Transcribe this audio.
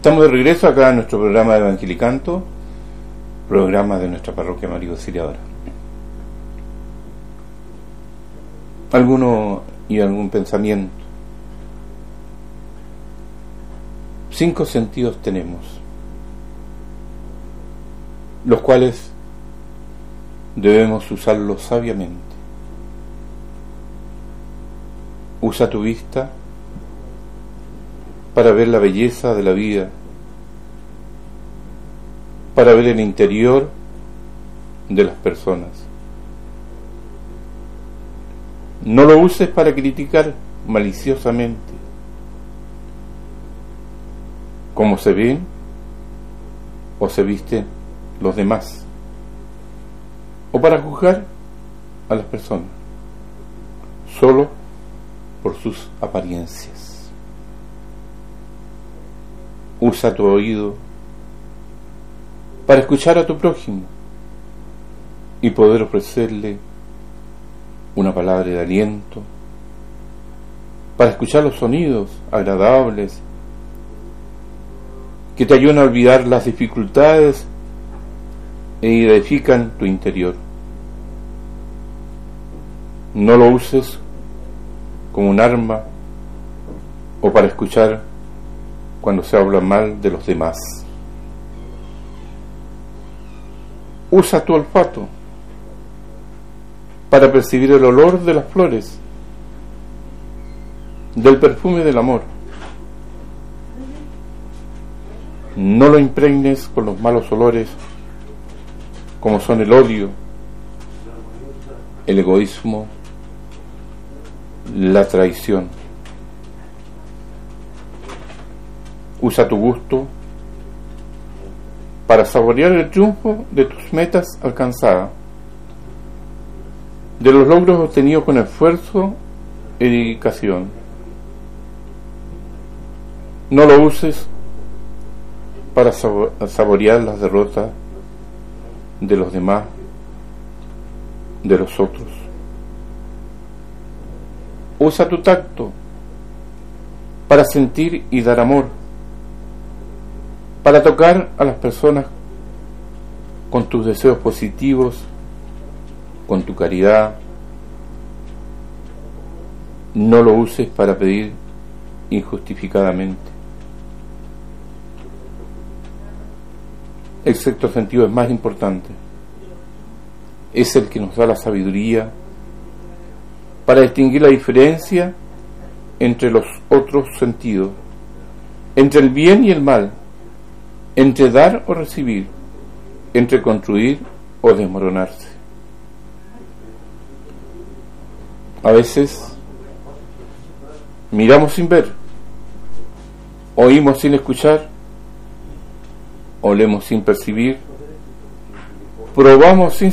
Estamos de regreso acá en nuestro programa de Evangelicanto, programa de nuestra parroquia María Auxiliadora. ¿Algún pensamiento? 5 sentidos tenemos, los cuales debemos usarlos sabiamente. Usa tu vista para ver la belleza de la vida, para ver el interior de las personas. No lo uses para criticar maliciosamente cómo se ven o se visten los demás, o para juzgar a las personas solo por sus apariencias. Usa tu oído para escuchar a tu prójimo y poder ofrecerle una palabra de aliento, para escuchar los sonidos agradables que te ayudan a olvidar las dificultades e edifican tu interior. No lo uses como un arma o para escuchar cuando se habla mal de los demás. Usa tu olfato para percibir el olor de las flores, del perfume del amor. No lo impregnes con los malos olores, como son el odio, el egoísmo, la traición. Usa tu gusto para saborear el triunfo de tus metas alcanzadas, de los logros obtenidos con esfuerzo y dedicación. No lo uses para saborear las derrotas de los demás, de los otros. Usa tu tacto para sentir y dar amor, para tocar a las personas con tus deseos positivos, con tu caridad. No lo uses para pedir injustificadamente. El sexto sentido es más importante. Es el que nos da la sabiduría para distinguir la diferencia entre los otros sentidos, entre el bien y el mal, entre dar o recibir, entre construir o desmoronarse. A veces miramos sin ver, oímos sin escuchar, olemos sin percibir, probamos sin